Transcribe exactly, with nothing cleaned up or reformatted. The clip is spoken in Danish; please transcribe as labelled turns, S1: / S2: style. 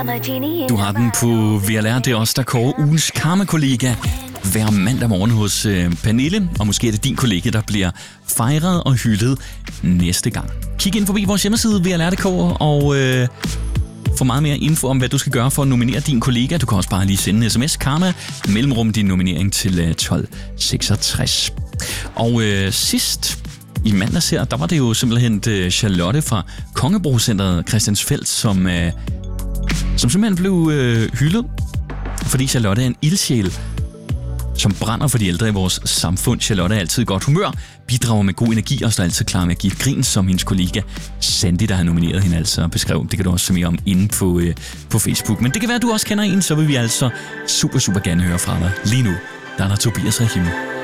S1: Du har den på V L R. Det er os, der kårer ugens karma-kollega hver mandag morgen hos øh, Pernille. Og måske er det din kollega, der bliver fejret og hyldet næste gang. Kig ind forbi vores hjemmeside v l r punktum d k og øh, få meget mere info om, hvad du skal gøre for at nominere din kollega. Du kan også bare lige sende en sms karma mellemrum din nominering til øh, tolv seksogtres. Og øh, sidst i mandags her, der var det jo simpelthen øh, Charlotte fra Kongebro-centret Christiansfeld, som, øh, som simpelthen blev øh, hyldet, fordi Charlotte er en ildsjæl, som brænder for de ældre i vores samfund. Charlotte er altid i godt humør, bidrager med god energi og står altid klar med at give et grin, som hendes kollega Sandy, der har nomineret hende, altså beskrev. Det kan du også se mere om inde på, øh, på Facebook. Men det kan være, at du også kender en, så vil vi altså super, super gerne høre fra dig. Lige nu, der er der Tobias Rahim.